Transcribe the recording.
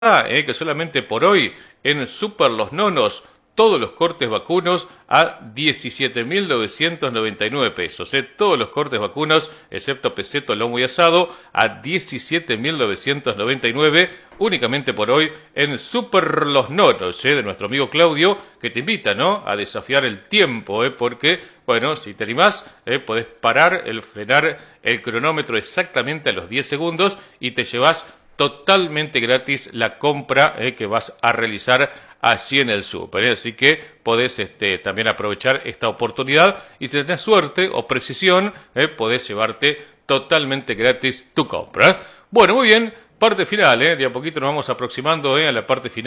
Que solamente por hoy en Super Los Nonos todos los cortes vacunos a 17.999 pesos. Todos los cortes vacunos, excepto peseto, lomo y asado, a 17.999 únicamente por hoy en Super Los Nonos, de nuestro amigo Claudio, que te invita, ¿no?, a desafiar el tiempo, porque, bueno, si te animás, podés frenar el cronómetro exactamente a los 10 segundos y te llevas totalmente gratis la compra que vas a realizar allí en el súper. Así que podés también aprovechar esta oportunidad y si tenés suerte o precisión, podés llevarte totalmente gratis tu compra. Bueno, muy bien, parte final, de a poquito nos vamos aproximando a la parte final.